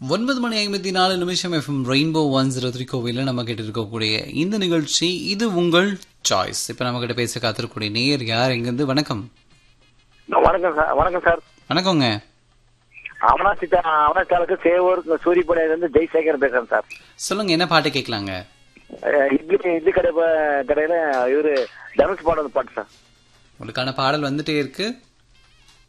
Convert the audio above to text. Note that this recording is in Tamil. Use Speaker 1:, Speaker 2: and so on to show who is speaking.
Speaker 1: 9:54 எஃப்எம் ரெயின்போ 103 கோவில நம்ம கிட்ட இருக்கக்கூடிய இந்த நிகழ்ச்சி இது உங்கள் சாய்ஸ். இப்ப நம்ம கிட்ட பேச காத்திருக்கக்கூடிய நேயர் யார், எங்கிருந்து? வணக்கம்.
Speaker 2: வணக்கம் சார். வணக்கம் சார்.
Speaker 1: வணக்கங்க.
Speaker 2: அவனாச்சாலுக்கு சேவூர் சூரியப்படையில இருந்து ஜெய்சேகர் பேசுறேன் சார்.
Speaker 1: சொல்லுங்க, என்ன பாட்டு கேட்கலாங்க?
Speaker 2: இட்லி கடையில இவரு தனுஷ் பாடல் பாட்டு சார்.
Speaker 1: உங்களுக்கான பாடல் வந்துட்டே இருக்கு,